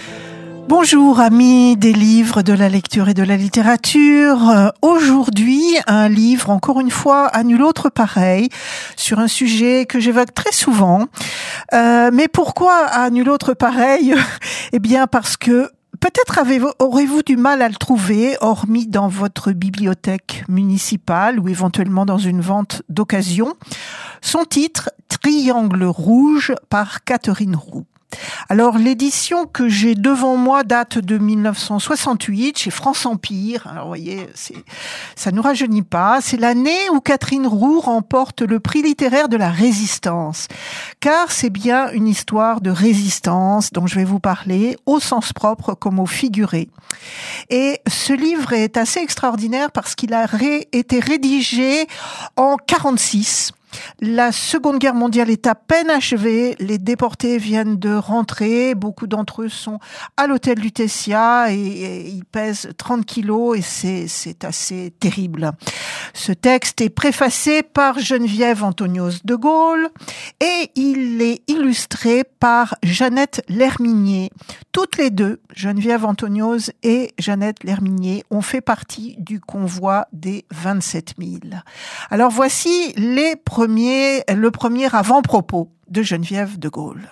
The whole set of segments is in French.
Bonjour amis des livres, de la lecture et de la littérature. Aujourd'hui, un livre, encore une fois, à nul autre pareil, sur un sujet que j'évoque très souvent. Mais pourquoi à nul autre pareil ? Eh bien parce que peut-être aurez-vous du mal à le trouver, hormis dans votre bibliothèque municipale ou éventuellement dans une vente d'occasion. Son titre, Triangle rouge par Catherine Roux. Alors, l'édition que j'ai devant moi date de 1968 chez France Empire. Alors, vous voyez, ça nous rajeunit pas. C'est l'année où Catherine Roux remporte le prix littéraire de la Résistance. Car c'est bien une histoire de résistance dont je vais vous parler, au sens propre comme au figuré. Et ce livre est assez extraordinaire parce qu'il a été rédigé en 1946. La Seconde Guerre mondiale est à peine achevée, les déportés viennent de rentrer, beaucoup d'entre eux sont à l'hôtel Lutetia et ils pèsent 30 kilos et c'est assez terrible. Ce texte est préfacé par Geneviève Antonios de Gaulle et il est illustré par Jeannette Lerminier. Toutes les deux, Geneviève Antonios et Jeannette Lerminier, ont fait partie du convoi des 27 000. Alors voici le premier avant-propos de Geneviève de Gaulle.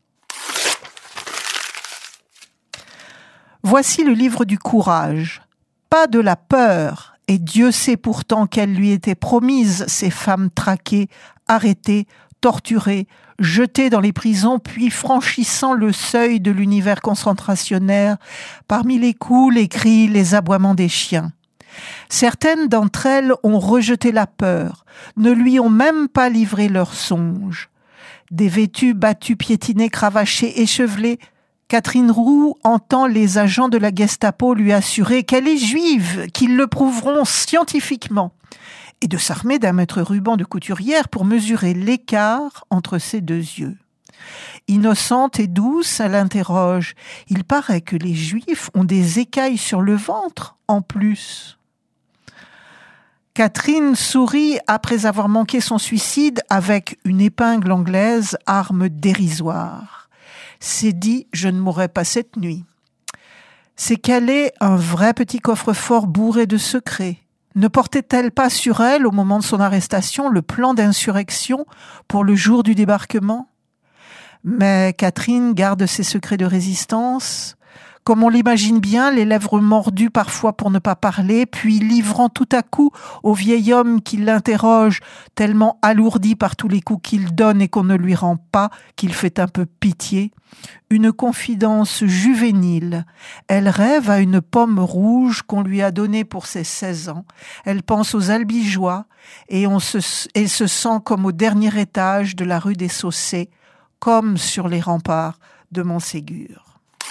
Voici le livre du courage, pas de la peur, et Dieu sait pourtant qu'elle lui était promise, ces femmes traquées, arrêtées, torturées, jetées dans les prisons, puis franchissant le seuil de l'univers concentrationnaire, parmi les coups, les cris, les aboiements des chiens. Certaines d'entre elles ont rejeté la peur, ne lui ont même pas livré leurs songes. Dévêtues, battues, piétinées, cravachées, échevelées, Catherine Roux entend les agents de la Gestapo lui assurer qu'elle est juive, qu'ils le prouveront scientifiquement, et de s'armer d'un mètre ruban de couturière pour mesurer l'écart entre ses deux yeux. Innocente et douce, elle interroge. Il paraît que les Juifs ont des écailles sur le ventre, en plus. Catherine sourit après avoir manqué son suicide avec une épingle anglaise, arme dérisoire. C'est dit, je ne mourrai pas cette nuit. C'est qu'elle est un vrai petit coffre-fort bourré de secrets. Ne portait-elle pas sur elle, au moment de son arrestation, le plan d'insurrection pour le jour du débarquement ? Mais Catherine garde ses secrets de résistance, comme on l'imagine bien, les lèvres mordues parfois pour ne pas parler, puis livrant tout à coup au vieil homme qui l'interroge, tellement alourdi par tous les coups qu'il donne et qu'on ne lui rend pas, qu'il fait un peu pitié, une confidence juvénile. Elle rêve à une pomme rouge qu'on lui a donnée pour ses 16 ans. Elle pense aux Albigeois et elle se sent comme au dernier étage de la rue des Saussets, comme sur les remparts de Montségur.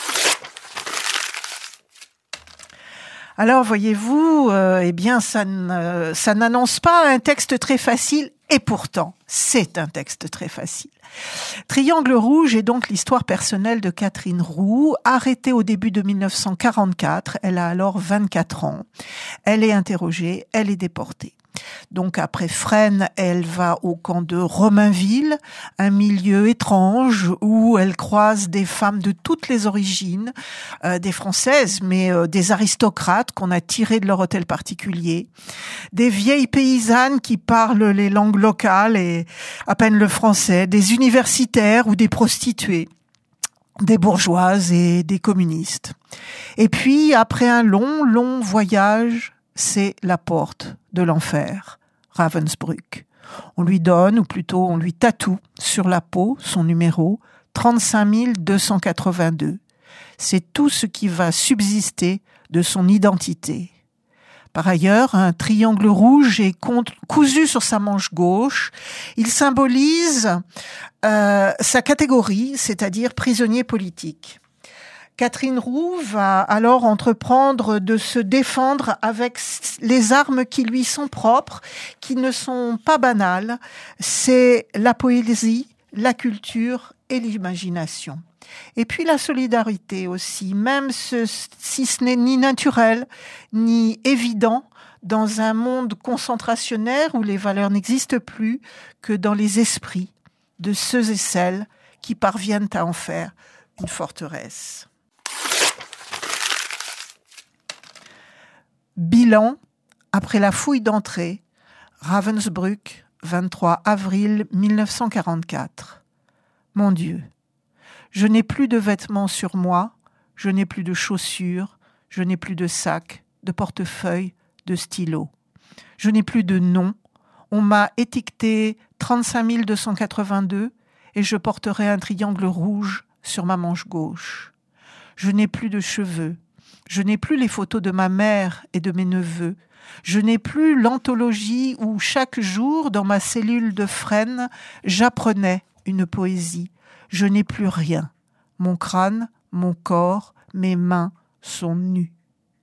Alors, voyez-vous, eh bien, ça n'annonce pas un texte très facile, et pourtant, c'est un texte très facile. Triangle rouge est donc l'histoire personnelle de Catherine Roux, arrêtée au début de 1944. Elle a alors 24 ans. Elle est interrogée, elle est déportée. Donc après Fresnes, elle va au camp de Romainville, un milieu étrange où elle croise des femmes de toutes les origines, des Françaises, mais des aristocrates qu'on a tirés de leur hôtel particulier, des vieilles paysannes qui parlent les langues locales et à peine le français, des universitaires ou des prostituées, des bourgeoises et des communistes. Et puis, après un long voyage, c'est la porte de l'enfer, Ravensbrück. On lui donne, ou plutôt on lui tatoue sur la peau son numéro 35 282. C'est tout ce qui va subsister de son identité. Par ailleurs, un triangle rouge est cousu sur sa manche gauche. Il symbolise sa catégorie, c'est-à-dire prisonnier politique. Catherine Roux va alors entreprendre de se défendre avec les armes qui lui sont propres, qui ne sont pas banales. C'est la poésie, la culture et l'imagination. Et puis la solidarité aussi, même si ce n'est ni naturel, ni évident, dans un monde concentrationnaire où les valeurs n'existent plus que dans les esprits de ceux et celles qui parviennent à en faire une forteresse. Bilan, après la fouille d'entrée, Ravensbrück, 23 avril 1944. Mon Dieu, je n'ai plus de vêtements sur moi, je n'ai plus de chaussures, je n'ai plus de sac, de portefeuille, de stylo. Je n'ai plus de nom. On m'a étiqueté 35 282 et je porterai un triangle rouge sur ma manche gauche. Je n'ai plus de cheveux. Je n'ai plus les photos de ma mère et de mes neveux. Je n'ai plus l'anthologie où chaque jour, dans ma cellule de Fresnes, j'apprenais une poésie. Je n'ai plus rien. Mon crâne, mon corps, mes mains sont nus.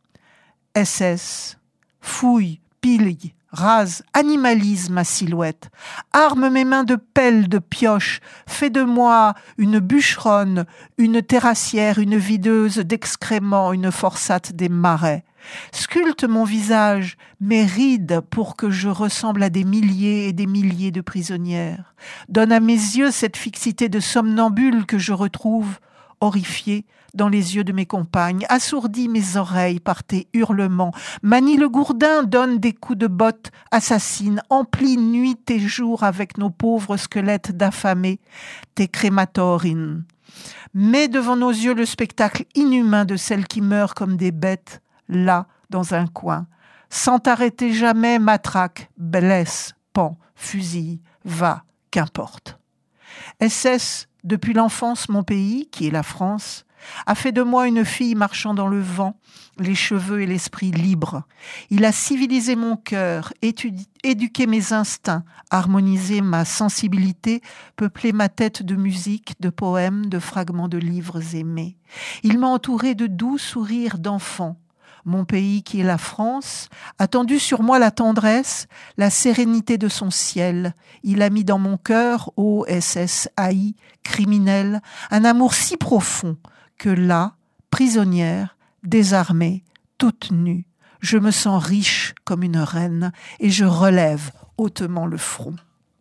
SS, fouille, pille, rase, animalise ma silhouette, arme mes mains de pelle, de pioche, fais de moi une bûcheronne, une terrassière, une videuse d'excréments, une forçate des marais. Sculpte mon visage, mes rides pour que je ressemble à des milliers et des milliers de prisonnières. Donne à mes yeux cette fixité de somnambule que je retrouve, horrifiée, dans les yeux de mes compagnes, assourdis mes oreilles par tes hurlements, manie le gourdin, donne des coups de botte, assassine, emplis nuit et jour avec nos pauvres squelettes d'affamés, tes crématorines. Mets devant nos yeux le spectacle inhumain de celles qui meurent comme des bêtes, là, dans un coin. Sans t'arrêter jamais, matraque, blesse, pend, fusille, va, qu'importe. SS, depuis l'enfance, mon pays, qui est la France, a fait de moi une fille marchant dans le vent, les cheveux et l'esprit libres. Il a civilisé mon cœur, éduqué mes instincts, harmonisé ma sensibilité, peuplé ma tête de musique, de poèmes, de fragments de livres aimés. Il m'a entouré de doux sourires d'enfants. Mon pays qui est la France a tendu sur moi la tendresse, la sérénité de son ciel. Il a mis dans mon cœur, ô SS haï, criminel, un amour si profond que là, prisonnière, désarmée, toute nue, je me sens riche comme une reine et je relève hautement le front.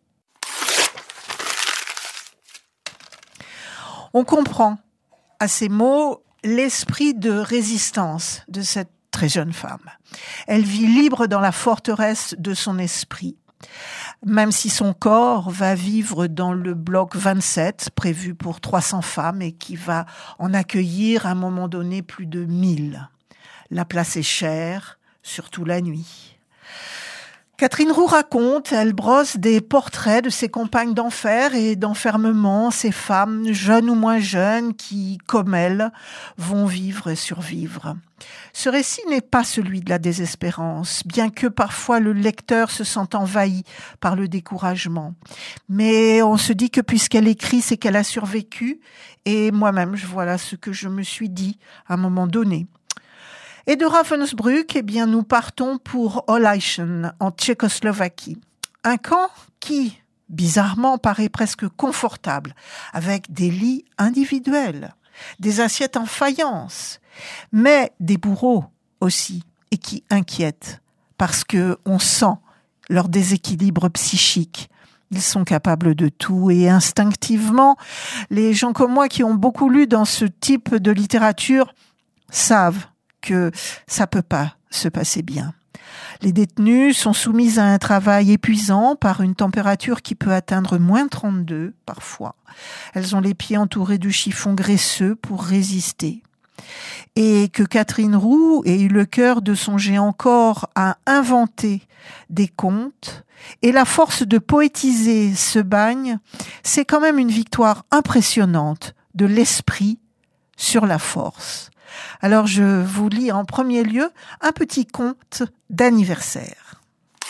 On comprend à ces mots l'esprit de résistance de cette très jeune femme. Elle vit libre dans la forteresse de son esprit. Même si son corps va vivre dans le bloc 27, prévu pour 300 femmes et qui va en accueillir à un moment donné plus de 1000. La place est chère, surtout la nuit. Catherine Roux raconte, elle brosse des portraits de ses compagnes d'enfer et d'enfermement, ces femmes, jeunes ou moins jeunes, qui, comme elle, vont vivre et survivre. Ce récit n'est pas celui de la désespérance, bien que parfois le lecteur se sente envahi par le découragement. Mais on se dit que puisqu'elle écrit, c'est qu'elle a survécu, et moi-même, voilà ce que je me suis dit à un moment donné. Et de Ravensbrück, nous partons pour Holleischen, en Tchécoslovaquie. Un camp qui, bizarrement, paraît presque confortable, avec des lits individuels, des assiettes en faïence, mais des bourreaux aussi, et qui inquiètent, parce que on sent leur déséquilibre psychique. Ils sont capables de tout et instinctivement, les gens comme moi qui ont beaucoup lu dans ce type de littérature savent que ça peut pas se passer bien. Les détenues sont soumises à un travail épuisant par une température qui peut atteindre moins 32 parfois. Elles ont les pieds entourés de chiffons graisseux pour résister. Et que Catherine Roux ait eu le cœur de songer encore à inventer des contes et la force de poétiser ce bagne, c'est quand même une victoire impressionnante de l'esprit sur la force. Alors je vous lis en premier lieu un petit conte d'anniversaire.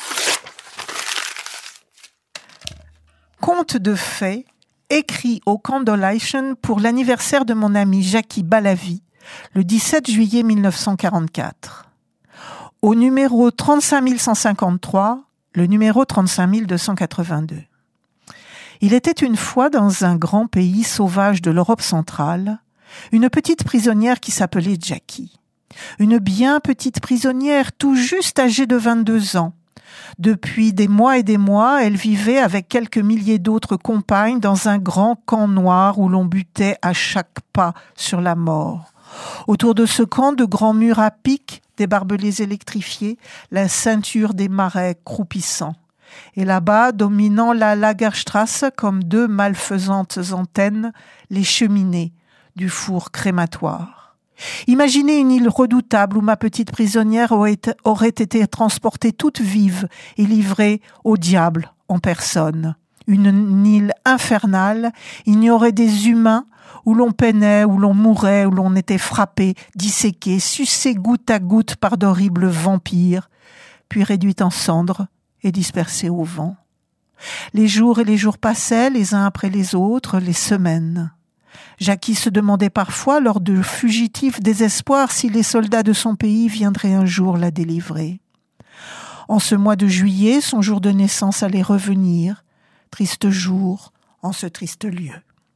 Conte de fées écrit au camp d'Holleischen pour l'anniversaire de mon ami Jackie Balavi, le 17 juillet 1944. Au numéro 35 153, le numéro 35 282. Il était une fois dans un grand pays sauvage de l'Europe centrale, une petite prisonnière qui s'appelait Jackie. Une bien petite prisonnière tout juste âgée de 22 ans. Depuis des mois et des mois, elle vivait avec quelques milliers d'autres compagnes dans un grand camp noir où l'on butait à chaque pas sur la mort. Autour de ce camp, de grands murs à pic des barbelés électrifiés, la ceinture des marais croupissants. Et là-bas, dominant la Lagerstrasse comme deux malfaisantes antennes, les cheminées du four crématoire. Imaginez une île redoutable où ma petite prisonnière aurait été transportée toute vive et livrée au diable en personne. Une île infernale, il y aurait des humains où l'on peinait, où l'on mourait, où l'on était frappé, disséqué, sucé goutte à goutte par d'horribles vampires, puis réduit en cendres et dispersé au vent. Les jours et les jours passaient, les uns après les autres, les semaines. Jackie se demandait parfois, lors de fugitifs désespoirs, si les soldats de son pays viendraient un jour la délivrer. En ce mois de juillet, son jour de naissance allait revenir. Triste jour en ce triste lieu.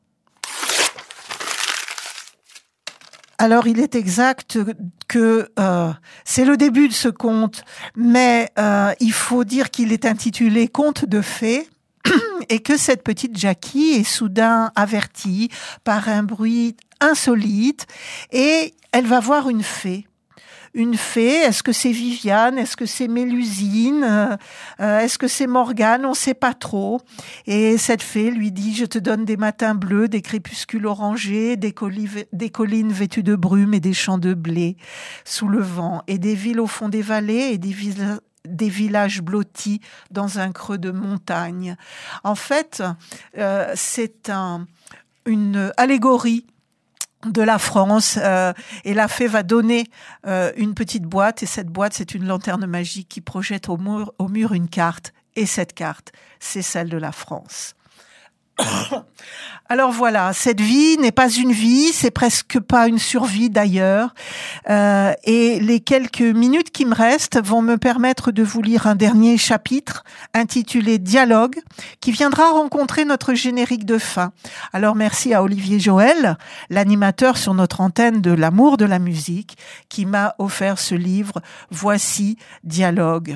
Alors, il est exact que c'est le début de ce conte, mais il faut dire qu'il est intitulé « Conte de fées » et que cette petite Jackie est soudain avertie par un bruit insolite et elle va voir une fée. Une fée, est-ce que c'est Viviane, est-ce que c'est Mélusine, est-ce que c'est Morgane, on ne sait pas trop. Et cette fée lui dit « Je te donne des matins bleus, des crépuscules orangés, des collines vêtues de brume et des champs de blé sous le vent, et des villes au fond des vallées et des villages blottis dans un creux de montagne. » En fait, c'est une allégorie de la France, et la fée va donner une petite boîte, et cette boîte, c'est une lanterne magique qui projette au mur une carte, et cette carte, c'est celle de la France. Alors voilà, cette vie n'est pas une vie, c'est presque pas une survie d'ailleurs, et les quelques minutes qui me restent vont me permettre de vous lire un dernier chapitre intitulé Dialogue, qui viendra rencontrer notre générique de fin. Alors merci à Olivier Joël, l'animateur sur notre antenne de l'amour de la musique, qui m'a offert ce livre. Voici Dialogue.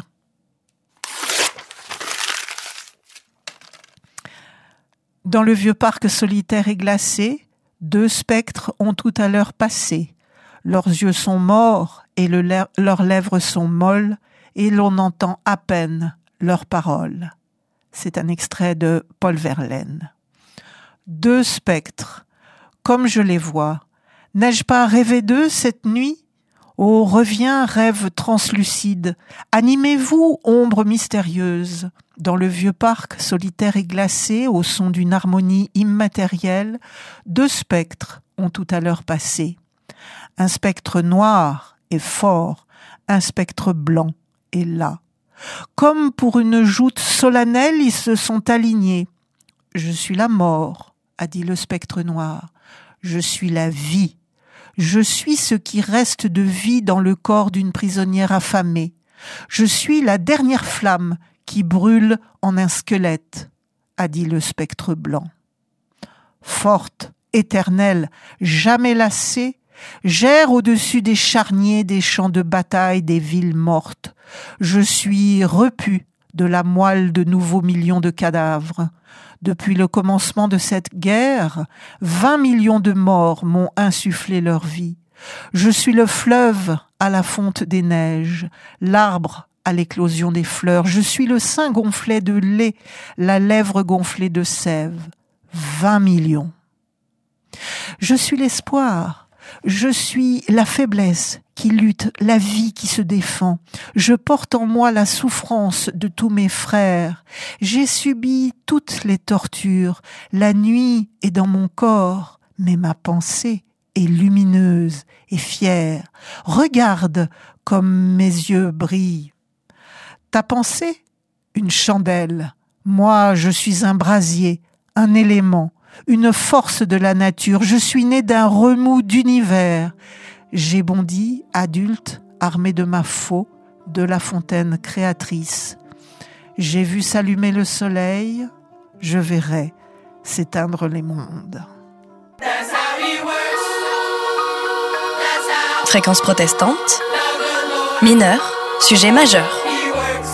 Dans le vieux parc solitaire et glacé, deux spectres ont tout à l'heure passé. Leurs yeux sont morts et leurs lèvres sont molles, et l'on entend à peine leurs paroles. C'est un extrait de Paul Verlaine. Deux spectres, comme je les vois. N'ai-je pas rêvé d'eux cette nuit ? Oh, reviens, rêve translucide, animez-vous, ombre mystérieuse. Dans le vieux parc solitaire et glacé, au son d'une harmonie immatérielle, deux spectres ont tout à l'heure passé. Un spectre noir et fort, un spectre blanc et là. Comme pour une joute solennelle, ils se sont alignés. « Je suis la mort », a dit le spectre noir. « Je suis la vie. Je suis ce qui reste de vie dans le corps d'une prisonnière affamée. Je suis la dernière flamme qui brûle en un squelette, a dit le spectre blanc. Forte, éternelle, jamais lassée, j'erre au-dessus des charniers, des champs de bataille, des villes mortes. Je suis repu de la moelle de nouveaux millions de cadavres. Depuis le commencement de cette guerre, 20 millions de morts m'ont insufflé leur vie. Je suis le fleuve à la fonte des neiges, l'arbre à l'éclosion des fleurs. Je suis le sein gonflé de lait, la lèvre gonflée de sève. 20 millions. Je suis l'espoir. Je suis la faiblesse qui lutte, la vie qui se défend. Je porte en moi la souffrance de tous mes frères. J'ai subi toutes les tortures. La nuit est dans mon corps, mais ma pensée est lumineuse et fière. Regarde comme mes yeux brillent. Ta pensée, une chandelle. Moi, je suis un brasier, un élément, une force de la nature. Je suis né d'un remous d'univers. J'ai bondi, adulte, armé de ma faux, de la fontaine créatrice. J'ai vu s'allumer le soleil, je verrai s'éteindre les mondes. Fréquence protestante, mineure, sujet majeur.